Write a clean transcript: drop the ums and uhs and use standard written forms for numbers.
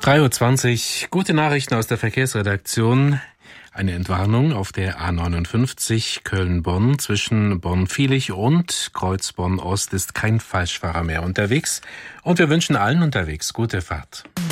3:20 Uhr, gute Nachrichten aus der Verkehrsredaktion. Eine Entwarnung auf der A59 Köln-Bonn. Zwischen Bonn-Viehlich und Kreuz Bonn-Ost ist kein Falschfahrer mehr unterwegs. Und wir wünschen allen unterwegs gute Fahrt.